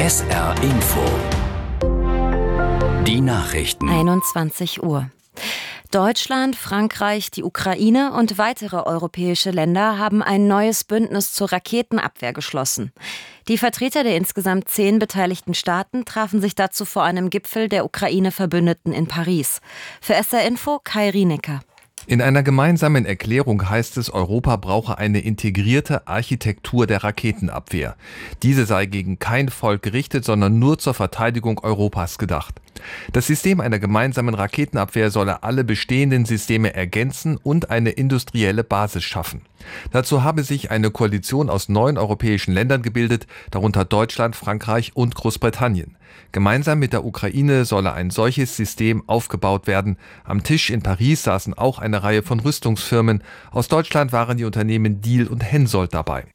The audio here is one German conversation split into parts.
SR Info. Die Nachrichten. 21 Uhr. Deutschland, Frankreich, die Ukraine und weitere europäische Länder haben ein neues Bündnis zur Raketenabwehr geschlossen. Die Vertreter der insgesamt 10 beteiligten Staaten trafen sich dazu vor einem Gipfel der Ukraine-Verbündeten in Paris. Für SR Info Kai Rienecker. In einer gemeinsamen Erklärung heißt es, Europa brauche eine integrierte Architektur der Raketenabwehr. Diese sei gegen kein Volk gerichtet, sondern nur zur Verteidigung Europas gedacht. Das System einer gemeinsamen Raketenabwehr solle alle bestehenden Systeme ergänzen und eine industrielle Basis schaffen. Dazu habe sich eine Koalition aus 9 europäischen Ländern gebildet, darunter Deutschland, Frankreich und Großbritannien. Gemeinsam mit der Ukraine solle ein solches System aufgebaut werden. Am Tisch in Paris saßen auch eine Reihe von Rüstungsfirmen. Aus Deutschland waren die Unternehmen Diehl und Hensoldt dabei.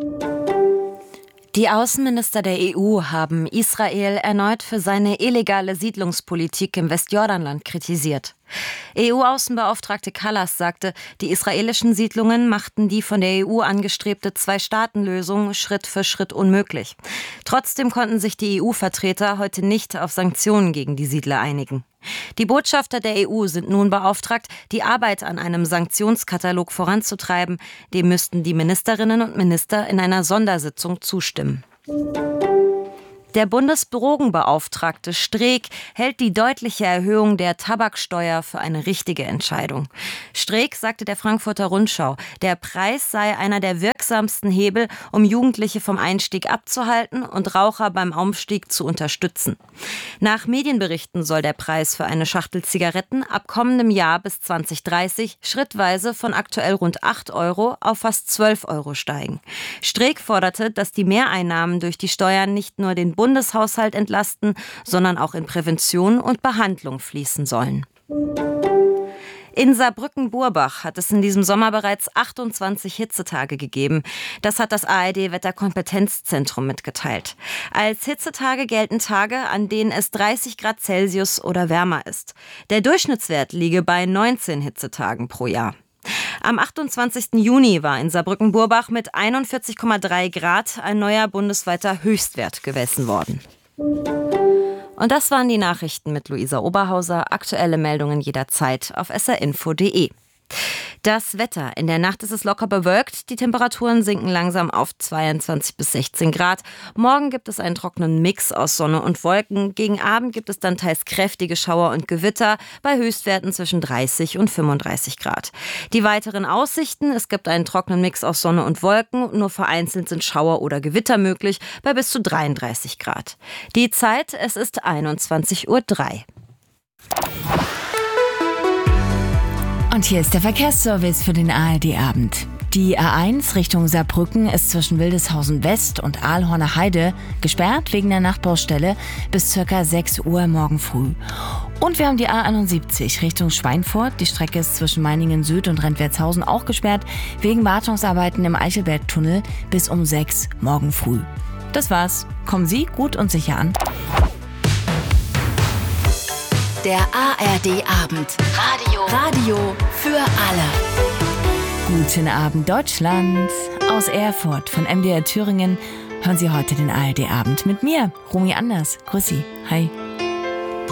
Die Außenminister der EU haben Israel erneut für seine illegale Siedlungspolitik im Westjordanland kritisiert. EU-Außenbeauftragte Kallas sagte, die israelischen Siedlungen machten die von der EU angestrebte Zwei-Staaten-Lösung Schritt für Schritt unmöglich. Trotzdem konnten sich die EU-Vertreter heute nicht auf Sanktionen gegen die Siedler einigen. Die Botschafter der EU sind nun beauftragt, die Arbeit an einem Sanktionskatalog voranzutreiben. Dem müssten die Ministerinnen und Minister in einer Sondersitzung zustimmen. Der Bundesdrogenbeauftragte Streeck hält die deutliche Erhöhung der Tabaksteuer für eine richtige Entscheidung. Streeck sagte der Frankfurter Rundschau, der Preis sei einer der wirksamsten Hebel, um Jugendliche vom Einstieg abzuhalten und Raucher beim Aufstieg zu unterstützen. Nach Medienberichten soll der Preis für eine Schachtel Zigaretten ab kommendem Jahr bis 2030 schrittweise von aktuell rund 8 € auf fast 12 € steigen. Streeck forderte, dass die Mehreinnahmen durch die Steuern nicht nur den Bundeshaushalt entlasten, sondern auch in Prävention und Behandlung fließen sollen. In Saarbrücken-Burbach hat es in diesem Sommer bereits 28 Hitzetage gegeben. Das hat das ARD-Wetterkompetenzzentrum mitgeteilt. Als Hitzetage gelten Tage, an denen es 30 Grad Celsius oder wärmer ist. Der Durchschnittswert liege bei 19 Hitzetagen pro Jahr. Am 28. Juni war in Saarbrücken-Burbach mit 41,3 Grad ein neuer bundesweiter Höchstwert gemessen worden. Und das waren die Nachrichten mit Luisa Oberhauser. Aktuelle Meldungen jederzeit auf srinfo.de. Das Wetter. In der Nacht ist es locker bewölkt. Die Temperaturen sinken langsam auf 22 bis 16 Grad. Morgen gibt es einen trockenen Mix aus Sonne und Wolken. Gegen Abend gibt es dann teils kräftige Schauer und Gewitter bei Höchstwerten zwischen 30 und 35 Grad. Die weiteren Aussichten. Es gibt einen trockenen Mix aus Sonne und Wolken. Nur vereinzelt sind Schauer oder Gewitter möglich bei bis zu 33 Grad. Die Zeit, es ist 21:03 Uhr. Und hier ist der Verkehrsservice für den ARD-Abend. Die A1 Richtung Saarbrücken ist zwischen Wildeshausen West und Aalhorner Heide gesperrt wegen der Nachtbaustelle bis ca. 6 Uhr morgen früh. Und wir haben die A71 Richtung Schweinfurt. Die Strecke ist zwischen Meiningen Süd und Rentwertshausen auch gesperrt wegen Wartungsarbeiten im Eichelbergtunnel bis um 6 morgen früh. Das war's. Kommen Sie gut und sicher an. Der ARD-Abend. Radio für alle. Guten Abend, Deutschland. Aus Erfurt von MDR Thüringen hören Sie heute den ARD-Abend mit mir, Romy Anders. Grüß Sie. Hi.